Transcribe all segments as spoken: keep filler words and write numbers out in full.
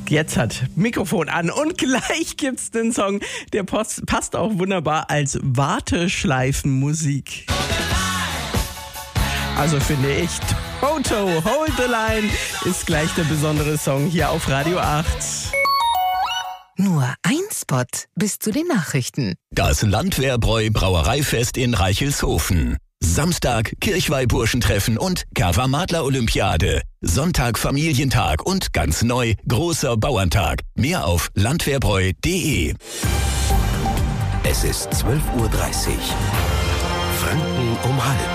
Jetzt hat Mikrofon an und gleich gibt's den Song, der post, passt auch wunderbar als Warteschleifenmusik. Also finde ich, Toto, Hold the Line ist gleich der besondere Song hier auf Radio acht. Nur ein Spot bis zu den Nachrichten. Das Landwehrbräu Brauereifest in Reichelshofen. Samstag Kirchweihburschentreffen und Kawamata Olympiade. Sonntag Familientag und ganz neu großer Bauerntag. Mehr auf landwehrbräu punkt de. Es ist zwölf Uhr dreißig. Franken um halb.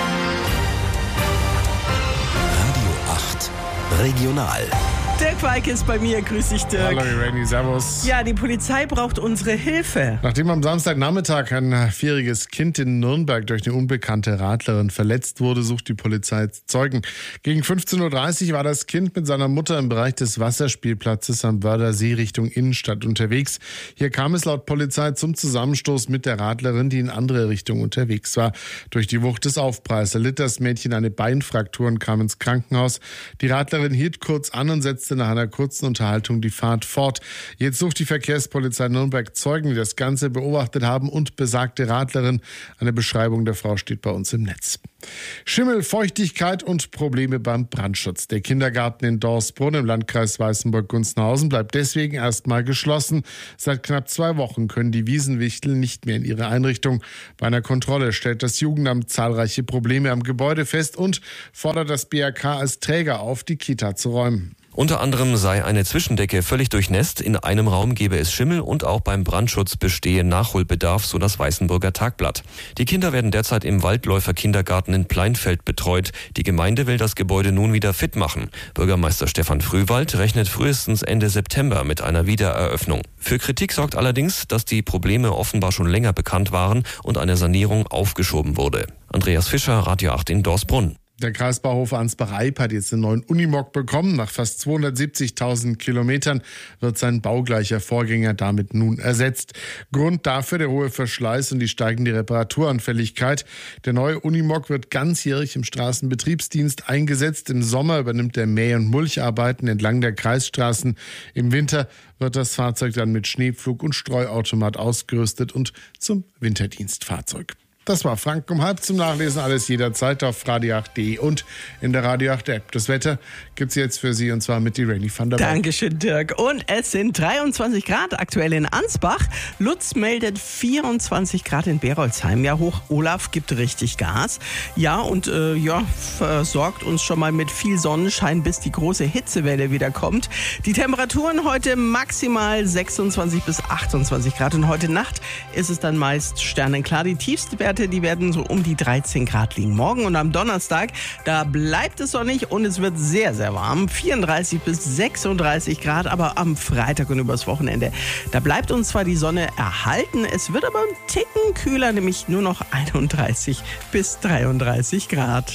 Radio acht Regional. Dirk Weik ist bei mir. Grüß dich, Dirk. Hallo, Rainy, servus. Ja, die Polizei braucht unsere Hilfe. Nachdem am Samstagnachmittag ein vierjähriges Kind in Nürnberg durch eine unbekannte Radlerin verletzt wurde, sucht die Polizei Zeugen. Gegen fünfzehn Uhr dreißig war das Kind mit seiner Mutter im Bereich des Wasserspielplatzes am Wörthersee Richtung Innenstadt unterwegs. Hier kam es laut Polizei zum Zusammenstoß mit der Radlerin, die in andere Richtung unterwegs war. Durch die Wucht des Aufpralls erlitt das Mädchen eine Beinfraktur und kam ins Krankenhaus. Die Radlerin hielt kurz an und setzte nach einer kurzen Unterhaltung die Fahrt fort. Jetzt sucht die Verkehrspolizei Nürnberg Zeugen, die das Ganze beobachtet haben und besagte Radlerin. Eine Beschreibung der Frau steht bei uns im Netz. Schimmel, Feuchtigkeit und Probleme beim Brandschutz. Der Kindergarten in Dorsbrunn im Landkreis Weißenburg-Gunzenhausen bleibt deswegen erstmal geschlossen. Seit knapp zwei Wochen können die Wiesenwichtel nicht mehr in ihre Einrichtung. Bei einer Kontrolle stellt das Jugendamt zahlreiche Probleme am Gebäude fest und fordert das B R K als Träger auf, die Kita zu räumen. Unter anderem sei eine Zwischendecke völlig durchnässt, in einem Raum gebe es Schimmel und auch beim Brandschutz bestehe Nachholbedarf, so das Weißenburger Tagblatt. Die Kinder werden derzeit im Waldläufer-Kindergarten in Pleinfeld betreut. Die Gemeinde will das Gebäude nun wieder fit machen. Bürgermeister Stefan Frühwald rechnet frühestens Ende September mit einer Wiedereröffnung. Für Kritik sorgt allerdings, dass die Probleme offenbar schon länger bekannt waren und eine Sanierung aufgeschoben wurde. Andreas Fischer, Radio acht in Dorsbrunn. Der Kreisbauhof Ansbach-Eib hat jetzt einen neuen Unimog bekommen. Nach fast zweihundertsiebzigtausend Kilometern wird sein baugleicher Vorgänger damit nun ersetzt. Grund dafür der hohe Verschleiß und die steigende Reparaturanfälligkeit. Der neue Unimog wird ganzjährig im Straßenbetriebsdienst eingesetzt. Im Sommer übernimmt er Mäh- und Mulcharbeiten entlang der Kreisstraßen. Im Winter wird das Fahrzeug dann mit Schneepflug und Streuautomat ausgerüstet und zum Winterdienstfahrzeug. Das war Franken um halb. Zum Nachlesen alles jederzeit auf radio acht punkt de und in der Radio acht App. Das Wetter gibt's jetzt für Sie und zwar mit die Rainy van der Berg. Dankeschön, Dirk. Und es sind dreiundzwanzig Grad aktuell in Ansbach. Lutz meldet vierundzwanzig Grad in Berolzheim. Ja, Hoch Olaf gibt richtig Gas. Ja, und äh, ja, versorgt uns schon mal mit viel Sonnenschein, bis die große Hitzewelle wieder kommt. Die Temperaturen heute maximal sechsundzwanzig bis achtundzwanzig Grad. Und heute Nacht ist es dann meist sternenklar. Die tiefste Werte, die werden so um die dreizehn Grad liegen. Morgen und am Donnerstag, da bleibt es sonnig und es wird sehr, sehr warm. vierunddreißig bis sechsunddreißig Grad, aber am Freitag und übers Wochenende, da bleibt uns zwar die Sonne erhalten, es wird aber ein Ticken kühler, nämlich nur noch einunddreißig bis dreiunddreißig Grad.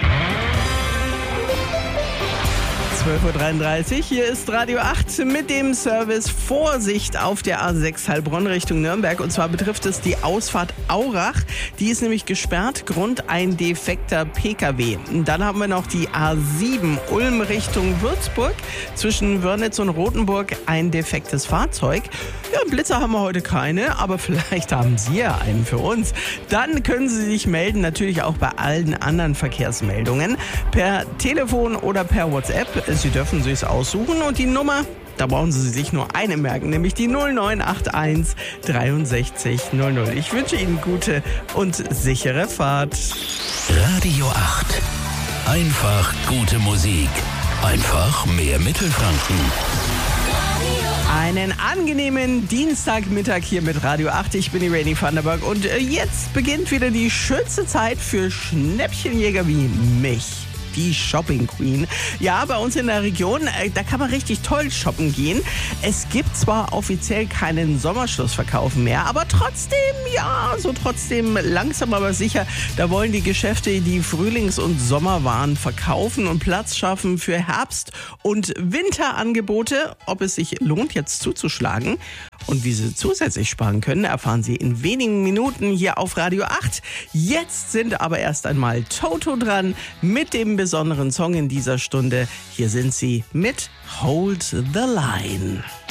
zwölf Uhr dreiunddreißig, hier ist Radio acht mit dem Service Vorsicht auf der A sechs Heilbronn Richtung Nürnberg. Und zwar betrifft es die Ausfahrt Aurach. Die ist nämlich gesperrt, Grund ein defekter P K W. Und dann haben wir noch die A sieben Ulm Richtung Würzburg. Zwischen Wörnitz und Rothenburg ein defektes Fahrzeug. Ja, Blitzer haben wir heute keine, aber vielleicht haben Sie ja einen für uns. Dann können Sie sich melden, natürlich auch bei allen anderen Verkehrsmeldungen, per Telefon oder per WhatsApp. Sie dürfen sich's aussuchen und die Nummer, da brauchen Sie sich nur eine merken, nämlich die null neun acht eins dreiundsechzig null null. Ich wünsche Ihnen gute und sichere Fahrt. Radio acht. Einfach gute Musik. Einfach mehr Mittelfranken. Einen angenehmen Dienstagmittag hier mit Radio acht. Ich bin die Rainy van der Berg und jetzt beginnt wieder die schönste Zeit für Schnäppchenjäger wie mich. Die Shopping Queen. Ja, bei uns in der Region, äh, da kann man richtig toll shoppen gehen. Es gibt zwar offiziell keinen Sommerschlussverkauf mehr, aber trotzdem, ja, so trotzdem langsam aber sicher, da wollen die Geschäfte die Frühlings- und Sommerwaren verkaufen und Platz schaffen für Herbst- und Winterangebote. Ob es sich lohnt, jetzt zuzuschlagen und wie Sie zusätzlich sparen können, erfahren Sie in wenigen Minuten hier auf Radio acht. Jetzt sind aber erst einmal Toto dran mit dem besonderen Song in dieser Stunde. Hier sind sie mit Hold the Line.